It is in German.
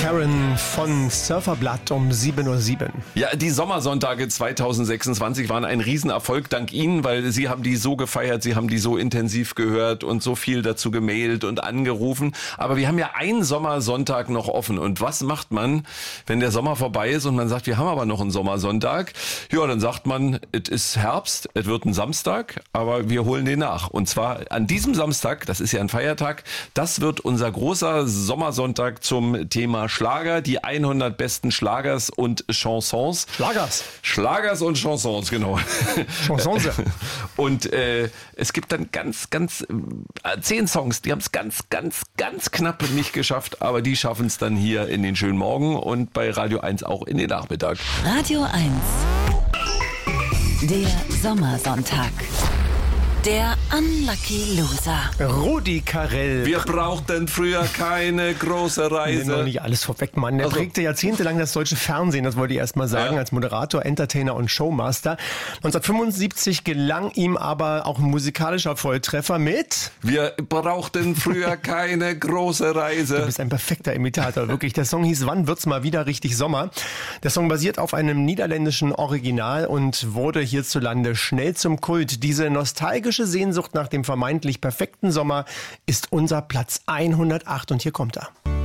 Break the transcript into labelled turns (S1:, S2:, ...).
S1: Karen von Surferblatt um 7:07 Uhr.
S2: Ja, die Sommersonntage 2026 waren ein Riesenerfolg dank Ihnen, weil Sie haben die so gefeiert, Sie haben die so intensiv gehört und so viel dazu gemailt und angerufen. Aber wir haben ja einen Sommersonntag noch offen. Und was macht man, wenn der Sommer vorbei ist und man sagt, wir haben aber noch einen Sommersonntag? Ja, dann sagt man, es ist Herbst, es wird ein Samstag, aber wir holen den nach. Und zwar an diesem Samstag, das ist ja ein Feiertag, das wird unser großer Sommersonntag zum Thema Schlager, die 100 besten Schlagers und Chansons. Schlagers und Chansons, genau.
S1: Chansons.
S2: Und es gibt dann ganz 10 Songs, die haben es ganz knapp nicht geschafft, aber die schaffen es dann hier in den schönen Morgen und bei Radio 1 auch in den Nachmittag.
S3: Radio 1, der Sommersonntag. Der Unlucky Loser.
S1: Rudi Carrell.
S2: Wir brauchten früher keine große Reise.
S1: Noch nicht alles vorweg, Mann. Er prägte jahrzehntelang das deutsche Fernsehen, das wollte ich erst mal sagen, als Moderator, Entertainer und Showmaster. 1975 gelang ihm aber auch ein musikalischer Volltreffer mit...
S2: Wir brauchten früher keine große Reise.
S1: Du bist ein perfekter Imitator, wirklich. Der Song hieß Wann wird's mal wieder richtig Sommer? Der Song basiert auf einem niederländischen Original und wurde hierzulande schnell zum Kult. Diese nostalgische Sehnsucht nach dem vermeintlich perfekten Sommer ist unser Platz 108 und hier kommt er.